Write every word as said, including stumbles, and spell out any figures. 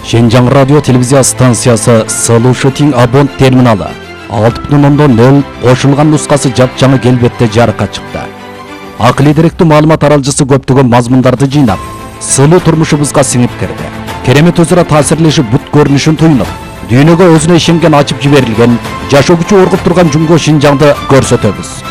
Шенжаң радио телевизия станциясы Solution Abon терминалы алты бүтүн ондон нөл кошулган нускасы жапжаңы келбетте жарыкка чыкты. Акылы деректүү маалымат аралжысы көптөгөн мазмундарды жыйнап, сылуу турмушубузга сиңип кирди. Керемет өзара таасирлешип бут көрүнүшүн туйнуп, дүйнөгө өзүнө ишенген ачып жиберилген, жашоо күчү оргуп турган Жумго Шинжаңды көрсөтөбүз.